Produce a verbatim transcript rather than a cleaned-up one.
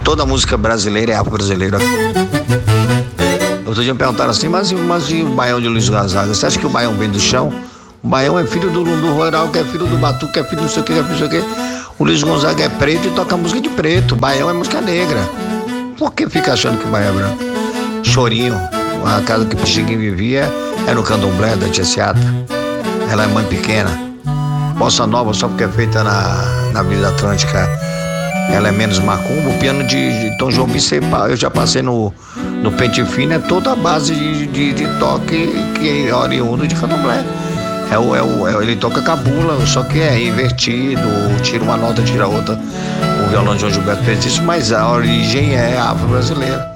Toda música brasileira é afro-brasileira. Outro dia me perguntaram assim, mas, mas e o baião de Luiz Gonzaga? Você acha que o baião vem do chão? O baião é filho do Lundu Rural, que é filho do Batuque, que é filho do não sei o que, que é filho do não sei o que. O Luiz Gonzaga é preto e toca música de preto. O baião é música negra. Por que fica achando que o baião é branco? Chorinho, a casa que o Pixinguinha vivia é no Candomblé da Tia Seata. Ela é mãe pequena. Bossa Nova, só porque é feita na, na Avenida Atlântica, ela é menos macumba. O piano de, de Tom Jobim, eu já passei no, no Pente Fino, é toda a base de, de, de toque que é oriundo de Candomblé. É o, é o, é, ele toca cabula, só que é invertido, tira uma nota, tira outra. O violão de João Gilberto fez isso, mas a origem é afro-brasileira.